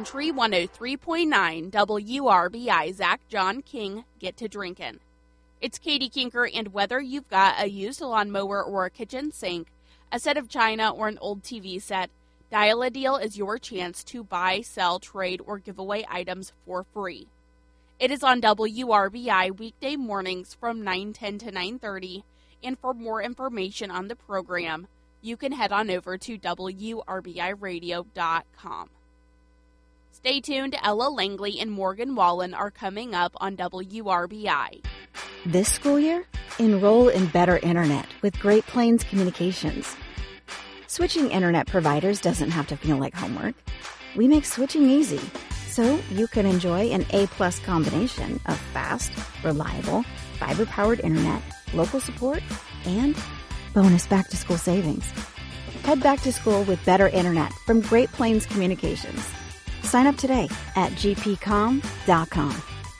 Country 103.9 WRBI Zach John King Get to Drinkin'. It's Katie Kinker, and whether you've got a used lawnmower or a kitchen sink, a set of china, or an old TV set, Dial-A-Deal is your chance to buy, sell, trade, or give away items for free. It is on WRBI weekday mornings from 9:10 to 9:30, and for more information on the program, you can head on over to WRBIRadio.com. Stay tuned. Ella Langley and Morgan Wallen are coming up on WRBI. This school year, enroll in Better Internet with Great Plains Communications. Switching internet providers doesn't have to feel like homework. We make switching easy, so you can enjoy an A-plus combination of fast, reliable, fiber-powered internet, local support, and bonus back-to-school savings. Head back to school with Better Internet from Great Plains Communications. Sign up today at gpcom.com.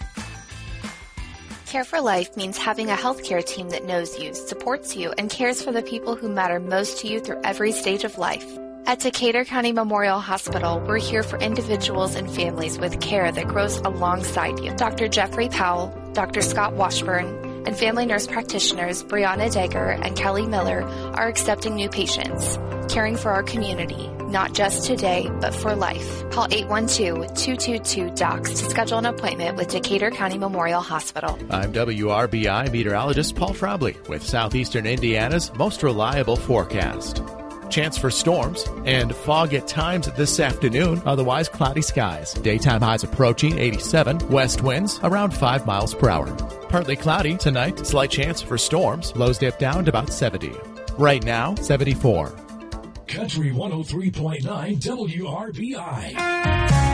Care for Life means having a healthcare team that knows you, supports you, and cares for the people who matter most to you through every stage of life. At Decatur County Memorial Hospital, we're here for individuals and families with care that grows alongside you. Dr. Jeffrey Powell, Dr. Scott Washburn, and family nurse practitioners Brianna Degger and Kelly Miller are accepting new patients, caring for our community, not just today, but for life. Call 812-222-DOCS to schedule an appointment with Decatur County Memorial Hospital. I'm WRBI meteorologist Paul Frobley with Southeastern Indiana's most reliable forecast. Chance for storms and fog at times this afternoon, otherwise cloudy skies. Daytime highs approaching 87, west winds around 5 miles per hour. Partly cloudy tonight, slight chance for storms, lows dip down to about 70. Right now, 74. Country 103.9 WRBI.